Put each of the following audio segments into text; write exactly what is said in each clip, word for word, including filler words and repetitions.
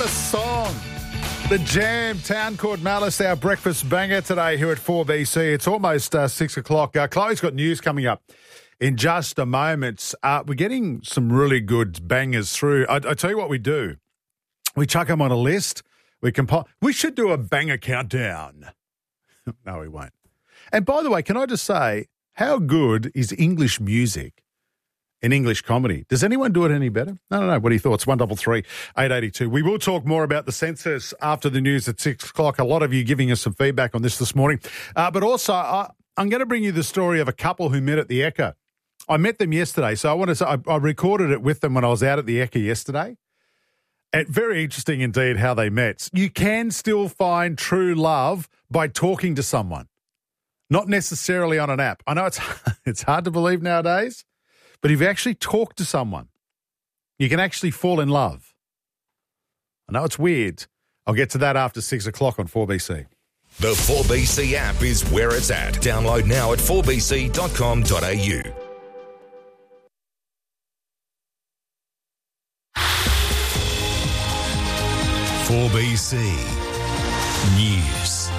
a song. The Jam, Town Court Malice, our breakfast banger today here at four B C. It's almost uh, six o'clock. Uh, Chloe's got news coming up in just a moment. Uh, we're getting some really good bangers through. I, I tell you what we do. We chuck them on a list. We compile. We should do a banger countdown. No, we won't. And by the way, can I just say, how good is English music in English comedy? Does anyone do it any better? No, no, no. What are your thoughts? one double three, eight eighty-two. We will talk more about the census after the news at six o'clock. A lot of you giving us some feedback on this this morning. Uh, but also, I, I'm going to bring you the story of a couple who met at the Echo. I met them yesterday, so I want to say I, I recorded it with them when I was out at the Echo yesterday. And very interesting indeed how they met. You can still find true love by talking to someone, not necessarily on an app. I know it's it's hard to believe nowadays, but if you actually talk to someone, you can actually fall in love. I know it's weird. I'll get to that after six o'clock on four B C. The four B C app is where it's at. Download now at four b c dot com dot a u. four B C News.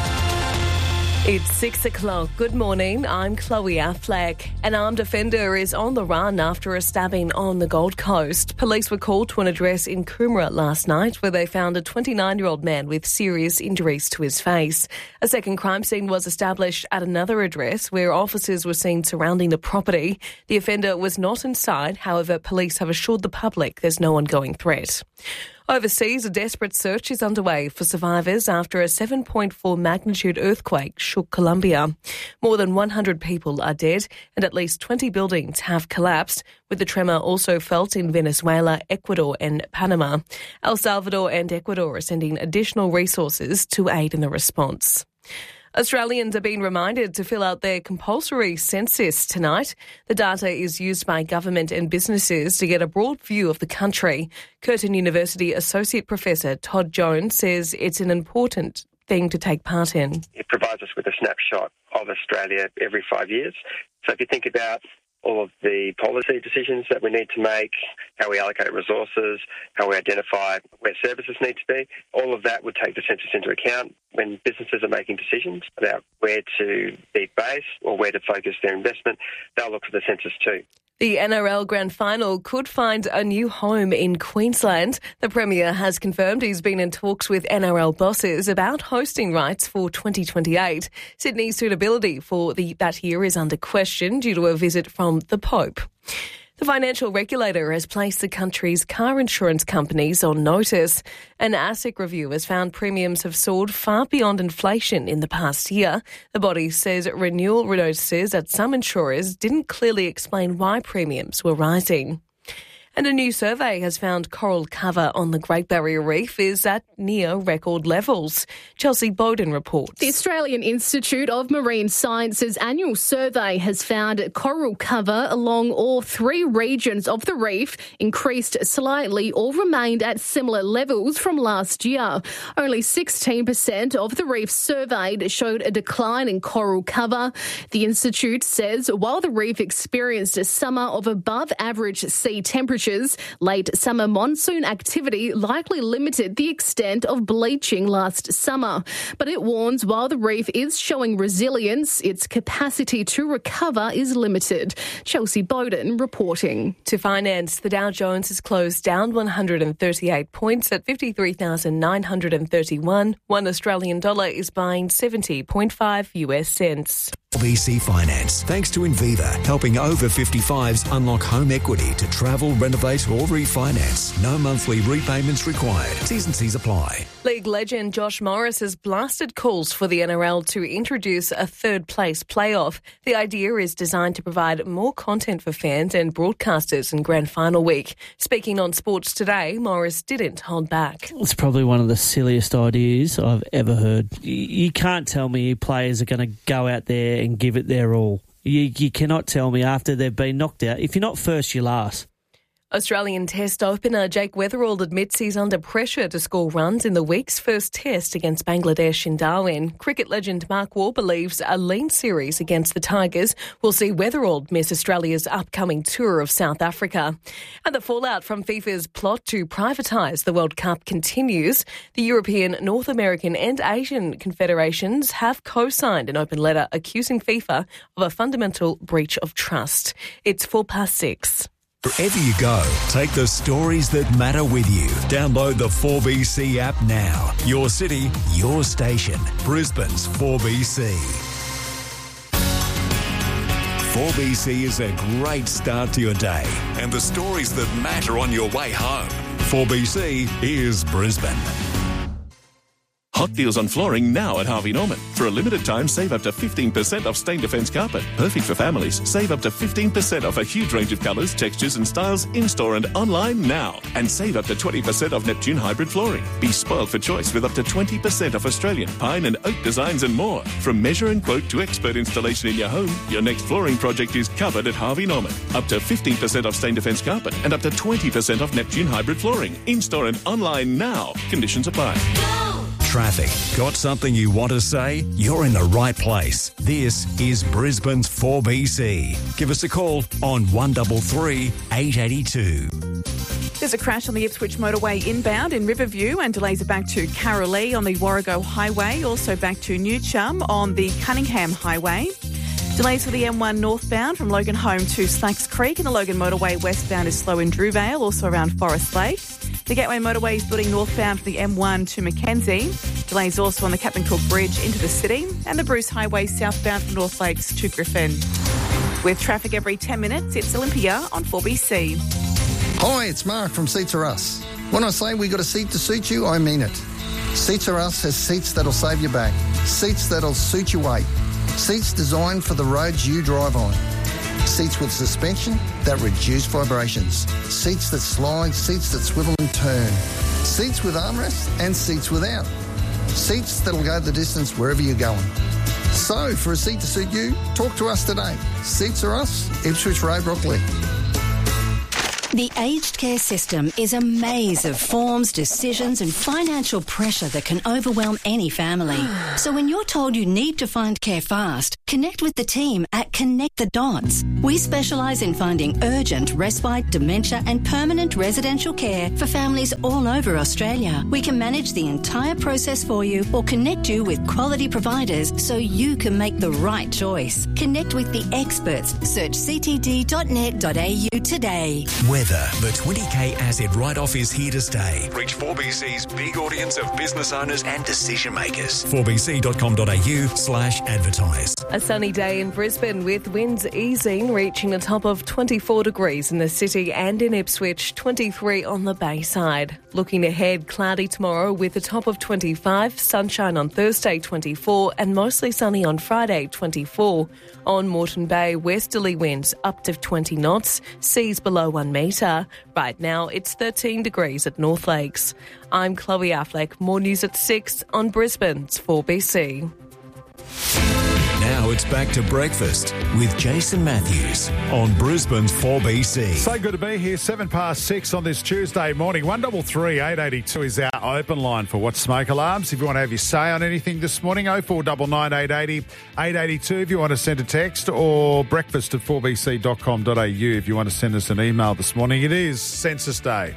It's six o'clock. Good morning. I'm Chloe Affleck. An armed offender is on the run after a stabbing on the Gold Coast. Police were called to an address in Coomera last night where they found a twenty-nine-year-old man with serious injuries to his face. A second crime scene was established at another address where officers were seen surrounding the property. The offender was not inside. However, police have assured the public there's no ongoing threat. Overseas, a desperate search is underway for survivors after a seven point four magnitude earthquake shook Colombia. More than one hundred people are dead and at least twenty buildings have collapsed, with the tremor also felt in Venezuela, Ecuador and Panama. El Salvador and Ecuador are sending additional resources to aid in the response. Australians are being reminded to fill out their compulsory census tonight. The data is used by government and businesses to get a broad view of the country. Curtin University Associate Professor Todd Jones says it's an important thing to take part in. It provides us with a snapshot of Australia every five years. So if you think about all of the policy decisions that we need to make, how we allocate resources, how we identify where services need to be, all of that would take the census into account when businesses are making decisions about where to be based or where to focus their investment. They'll look to the census too. The N R L Grand Final could find a new home in Queensland. The Premier has confirmed he's been in talks with N R L bosses about hosting rights for twenty twenty-eight. Sydney's suitability for the, that year is under question due to a visit from the Pope. The financial regulator has placed the country's car insurance companies on notice. An ASIC review has found premiums have soared far beyond inflation in the past year. The body says renewal notices at some insurers didn't clearly explain why premiums were rising. And a new survey has found coral cover on the Great Barrier Reef is at near record levels. Chelsea Bowden reports. The Australian Institute of Marine Science's annual survey has found coral cover along all three regions of the reef increased slightly or remained at similar levels from last year. Only sixteen percent of the reef surveyed showed a decline in coral cover. The Institute says while the reef experienced a summer of above average sea temperatures, late summer monsoon activity likely limited the extent of bleaching last summer. But it warns while the reef is showing resilience, its capacity to recover is limited. Chelsea Bowden reporting. To finance, the Dow Jones has closed down one hundred thirty-eight points at fifty-three thousand nine hundred thirty-one. One Australian dollar is buying seventy point five U S cents. B C Finance. Thanks to Inviva, helping over fifty-fives unlock home equity to travel, renovate or refinance. No monthly repayments required. T's and C's apply. League legend Josh Morris has blasted calls for the N R L to introduce a third-place playoff. The idea is designed to provide more content for fans and broadcasters in Grand Final week. Speaking on Sports Today, Morris didn't hold back. It's probably one of the silliest ideas I've ever heard. You can't tell me players are going to go out there and give it their all. You, you cannot tell me after they've been knocked out. If you're not first, you're last. Australian Test opener Jake Weatherald admits he's under pressure to score runs in the week's first test against Bangladesh in Darwin. Cricket legend Mark Waugh believes a lean series against the Tigers will see Weatherald miss Australia's upcoming tour of South Africa. And the fallout from FIFA's plot to privatise the World Cup continues. The European, North American and Asian confederations have co-signed an open letter accusing FIFA of a fundamental breach of trust. It's four past six. Wherever you go, take the stories that matter with you. Download the four B C app now. Your city, your station. Brisbane's four B C. four B C is a great start to your day and the stories that matter on your way home. four B C is Brisbane. Hot deals on flooring now at Harvey Norman. For a limited time, save up to fifteen percent off Stain Defence carpet. Perfect for families. Save up to fifteen percent off a huge range of colours, textures and styles in-store and online now. And save up to twenty percent off Neptune hybrid flooring. Be spoiled for choice with up to twenty percent off Australian, pine and oak designs and more. From measure and quote to expert installation in your home, your next flooring project is covered at Harvey Norman. Up to fifteen percent off Stain Defence carpet and up to twenty percent off Neptune hybrid flooring. In-store and online now. Conditions apply. Traffic. Got something you want to say? You're in the right place. This is Brisbane's four B C. Give us a call on one three three, eight eight two. There's a crash on the Ipswich motorway inbound in Riverview and delays are back to Carralee on the Warrego Highway, also back to New Chum on the Cunningham Highway. Delays for the M one northbound from Logan Home to Slacks Creek, and the Logan motorway westbound is slow in Drewvale, also around Forest Lake. The Gateway motorway is building northbound from the M one to Mackenzie. Delays also on the Captain Cook Bridge into the city, and the Bruce Highway southbound from North Lakes to Griffin. With traffic every ten minutes, it's Olympia on four B C. Hi, it's Mark from Seats Are Us. When I say we got a seat to suit you, I mean it. Seats Are Us has seats that'll save your back, seats that'll suit your weight, seats designed for the roads you drive on. Seats with suspension that reduce vibrations. Seats that slide, seats that swivel and turn. Seats with armrests and seats without. Seats that'll go the distance wherever you're going. So, for a seat to suit you, talk to us today. Seats Are Us, Ipswich Road, Brooklyn. The aged care system is a maze of forms, decisions and financial pressure that can overwhelm any family. So when you're told you need to find care fast, connect with the team at Connect the Dots. We specialise in finding urgent, respite, dementia and permanent residential care for families all over Australia. We can manage the entire process for you or connect you with quality providers so you can make the right choice. Connect with the experts. Search c t d dot net dot a u today. Weather. The twenty K asset write-off is here to stay. Reach four B C's big audience of business owners and decision makers. four b c dot com dot a u slash advertise. A sunny day in Brisbane with winds easing, reaching a top of twenty-four degrees in the city and in Ipswich, twenty-three on the Bayside. Looking ahead, cloudy tomorrow with a top of twenty-five, sunshine on Thursday, twenty-four, and mostly sunny on Friday, twenty-four. On Moreton Bay, westerly winds up to twenty knots, seas below one metre. Right now, it's thirteen degrees at North Lakes. I'm Chloe Affleck. More news at six on Brisbane's four B C. Now it's back to breakfast with Jason Matthews on Brisbane's four B C. So good to be here. Seven past six on this Tuesday morning. one three three, eight eight two is our open line for What's Smoke Alarms. If you want to have your say on anything this morning, oh four nine nine, eight eight zero, eight eight two if you want to send a text, or breakfast at four b c dot com dot a u if you want to send us an email this morning. It is Census Day.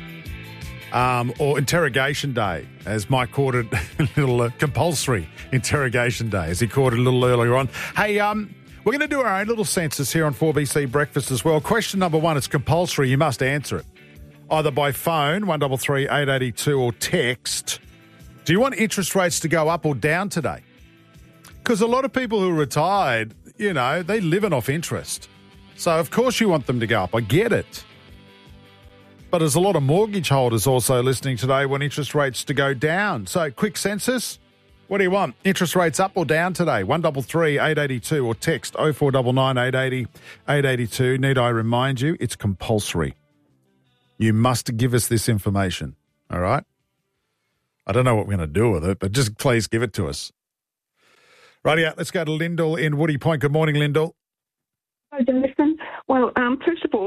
Um, or Interrogation Day, as Mike called it, a little uh, compulsory Interrogation Day, as he called it a little earlier on. Hey, um, we're going to do our own little census here on four B C Breakfast as well. Question number one, it's compulsory. You must answer it, either by phone, one three three, eight eight two, or text. Do you want interest rates to go up or down today? Because a lot of people who are retired, you know, they're living off interest. So, of course, you want them to go up. I get it. But there's a lot of mortgage holders also listening today want interest rates to go down. So, quick census. What do you want? Interest rates up or down today? one three three, eight eight two or text oh four nine nine, eight eight zero, eight eight two. Need I remind you, it's compulsory. You must give us this information, all right? I don't know what we're going to do with it, but just please give it to us. Rightio, let's go to Lyndall in Woody Point. Good morning, Lyndall. Hi, Jason. Well, um, first of all,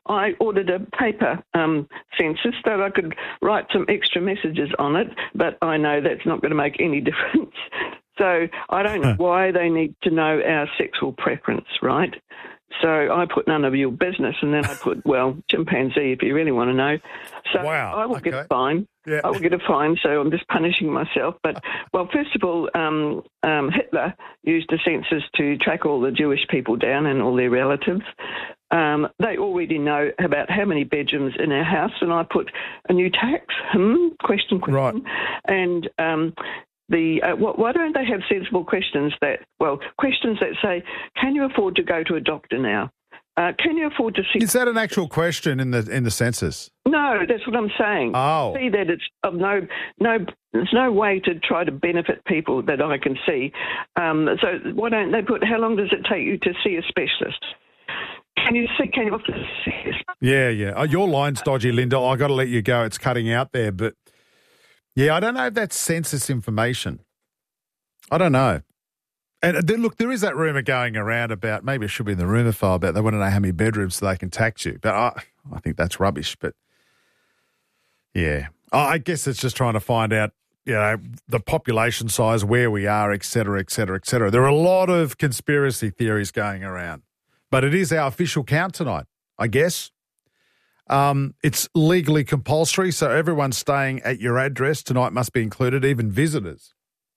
I ordered a paper um, census that I could write some extra messages on it, but I know that's not going to make any difference. So I don't know why they need to know our sexual preference, right? So I put none of your business, and then I put, well, chimpanzee if you really want to know. So wow. I will okay. get a fine. Yeah. I will get a fine, so I'm just punishing myself. But, well, first of all, um, um, Hitler used a census to track all the Jewish people down and all their relatives. Um, they already know about how many bedrooms in our house, and I put a new tax, hmm, question, question. Right. And um, the uh, wh- why don't they have sensible questions that, well, questions that say, can you afford to go to a doctor now? Uh, can you afford to see... Is that an actual question in the in the census? No, that's what I'm saying. Oh. See that it's of no, no, there's no way to try to benefit people that I can see. Um, so why don't they put, how long does it take you to see a specialist? Can you see, can you see a specialist? Yeah, yeah. Oh, your line's dodgy, Linda. I got to let you go. It's cutting out there. But, yeah, I don't know if that's census information. I don't know. And then, look, there is that rumour going around about, maybe it should be in the rumour file, about they want to know how many bedrooms so they can tax you. But I, I think that's rubbish. But, yeah, I guess it's just trying to find out, you know, the population size, where we are, et cetera, et cetera, et cetera. There are a lot of conspiracy theories going around. But it is our official count tonight, I guess. Um, it's legally compulsory, so everyone staying at your address tonight must be included, even visitors.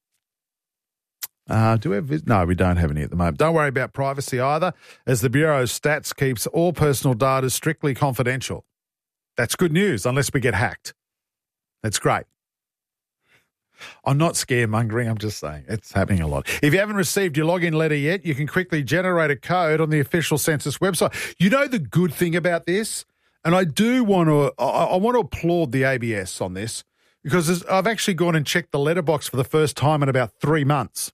Uh, do we have vis- No, we don't have any at the moment. Don't worry about privacy either, as the Bureau's stats keeps all personal data strictly confidential. That's good news, unless we get hacked. That's great. I'm not scaremongering, I'm just saying it's happening a lot. If you haven't received your login letter yet, you can quickly generate a code on the official census website. You know the good thing about this, and I do want to, I, I want to applaud the A B S on this, because I've actually gone and checked the letterbox for the first time in about three months.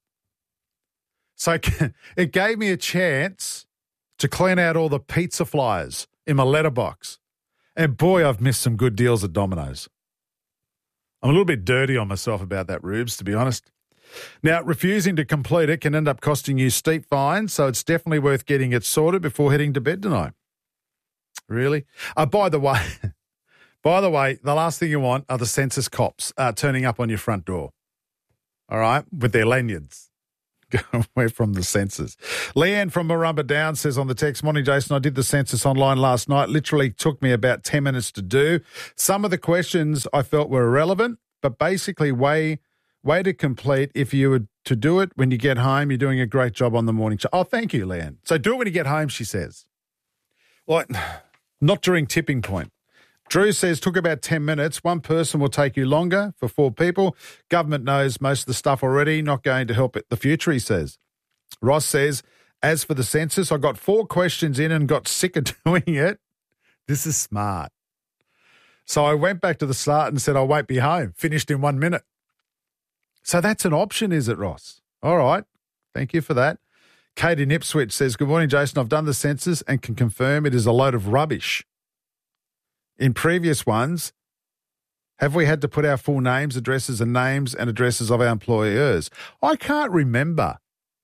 So it gave me a chance to clean out all the pizza flyers in my letterbox. And boy, I've missed some good deals at Domino's. I'm a little bit dirty on myself about that, Rubes, to be honest. Now, refusing to complete it can end up costing you steep fines, so it's definitely worth getting it sorted before heading to bed tonight. Really? Uh, by the way, by the way, the last thing you want are the census cops uh, turning up on your front door, all right, with their lanyards. Go away from the census. Leanne from Marumba Down says on the text, morning, Jason, I did the census online last night. Literally took me about ten minutes to do. Some of the questions I felt were irrelevant, but basically way, way to complete. If you were to do it when you get home, you're doing a great job on the morning show. Oh, thank you, Leanne. So do it when you get home, she says. Well, not during tipping point. Drew says, took about ten minutes. One person will take you longer for four people. Government knows most of the stuff already, not going to help it the future, he says. Ross says, as for the census, I got four questions in and got sick of doing it. This is smart. So I went back to the start and said, I won't be home. Finished in one minute. So that's an option, is it, Ross? All right. Thank you for that. Kate in Ipswich says, good morning, Jason. I've done the census and can confirm it is a load of rubbish. In previous ones, have we had to put our full names, addresses and names and addresses of our employers? I can't remember.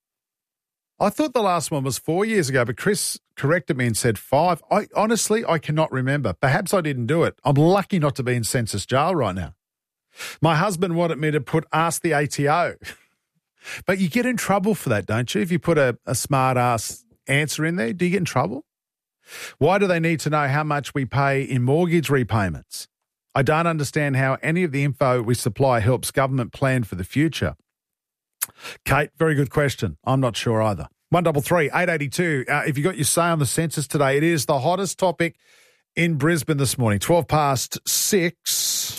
I thought the last one was four years ago, but Chris corrected me and said five. I honestly, I cannot remember. Perhaps I didn't do it. I'm lucky not to be in census jail right now. My husband wanted me to put ask the A T O. But you get in trouble for that, don't you? If you put a, a smart ass answer in there, do you get in trouble? Why do they need to know how much we pay in mortgage repayments? I don't understand how any of the info we supply helps government plan for the future. Kate, very good question. I'm not sure either. one double three eight eighty two. Uh, if you got your say on the census today, it is the hottest topic in Brisbane this morning. twelve past six.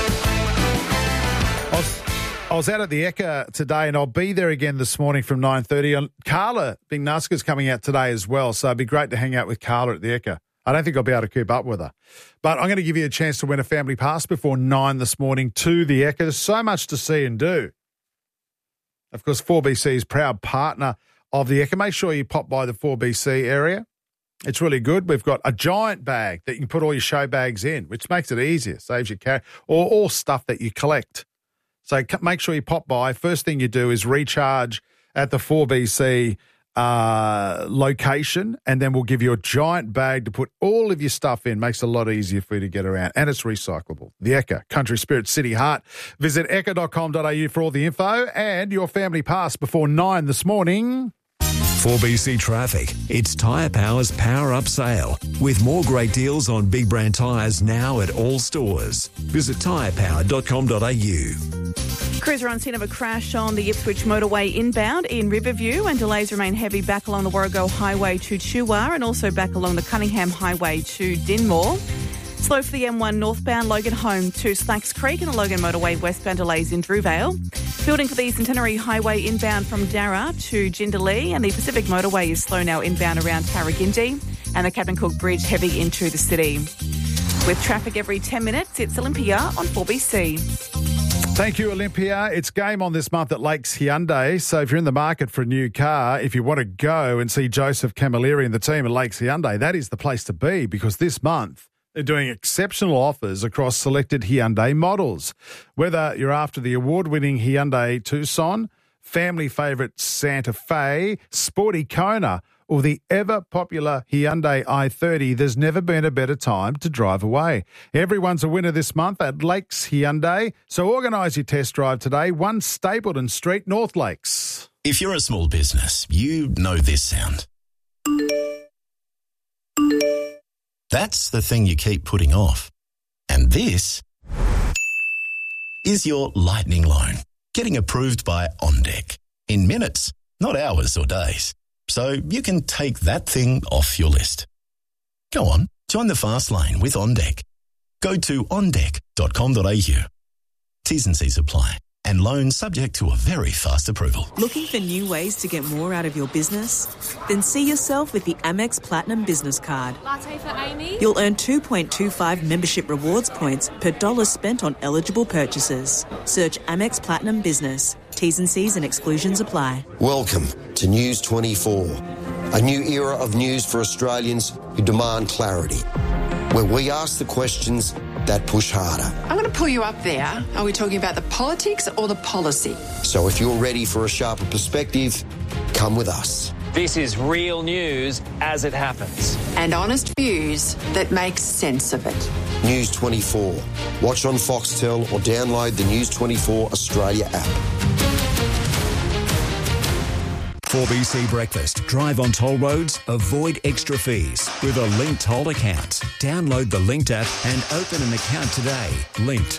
I was, I was out at the Ekka today, and I'll be there again this morning from nine thirty. And Carla Bingnaska's coming out today as well, so it'd be great to hang out with Carla at the Ekka. I don't think I'll be able to keep up with her. But I'm going to give you a chance to win a family pass before nine this morning to the Ekka. There's so much to see and do. Of course, four B C is proud partner of the Ekka. Make sure you pop by the four B C area. It's really good. We've got a giant bag that you can put all your show bags in, which makes it easier, saves you carry, or all stuff that you collect. So make sure you pop by. First thing you do is recharge at the four B C uh, location, and then we'll give you a giant bag to put all of your stuff in. Makes it a lot easier for you to get around, and it's recyclable. The Ekka, Country Spirit City Heart. Visit ekka dot com dot a u for all the info and your family pass before nine this morning. four B C Traffic. It's Tyre Power's Power Up Sale with more great deals on big brand tyres now at all stores. Visit tyre power dot com dot a u. Crews are on scene of a crash on the Ipswich motorway inbound in Riverview, and delays remain heavy back along the Warrego Highway to Chuar and also back along the Cunningham Highway to Dinmore. Slow for the M one northbound Logan Home to Slacks Creek, and the Logan motorway westbound delays in Drewvale. Building for the Centenary Highway inbound from Darra to Jindalee, and the Pacific motorway is slow now inbound around Tarragindi, and the Captain Cook Bridge heavy into the city. With traffic every ten minutes, it's Olympia on four B C. Thank you, Olympia. It's game on this month at Lakes Hyundai. So if you're in the market for a new car, if you want to go and see Joseph Camilleri and the team at Lakes Hyundai, that is the place to be, because this month they're doing exceptional offers across selected Hyundai models. Whether you're after the award-winning Hyundai Tucson, family favourite Santa Fe, sporty Kona, or the ever-popular Hyundai i thirty, there's never been a better time to drive away. Everyone's a winner this month at Lakes Hyundai, so organise your test drive today, one Stapleton Street, North Lakes. If you're a small business, you know this sound. That's the thing you keep putting off. And this is your lightning loan, getting approved by OnDeck in minutes, not hours or days. So you can take that thing off your list. Go on, join the fast lane with OnDeck. Go to on deck dot com dot a u. T's and C's apply, and loans subject to a very fast approval. Looking for new ways to get more out of your business? Then see yourself with the Amex Platinum Business Card. Latte for Amy? You'll earn two point two five membership rewards points per dollar spent on eligible purchases. Search Amex Platinum Business. T's and C's and exclusions apply. Welcome to News twenty-four, a new era of news for Australians who demand clarity, where we ask the questions that push harder. I'm going to pull you up there. Are we talking about the politics or the policy? So if you're ready for a sharper perspective, come with us. This is real news as it happens. And honest views that make sense of it. News twenty-four. Watch on Foxtel or download the News twenty-four Australia app. four B C Breakfast. Drive on toll roads, avoid extra fees with a Linked toll account. Download the Linked app and open an account today. Linked.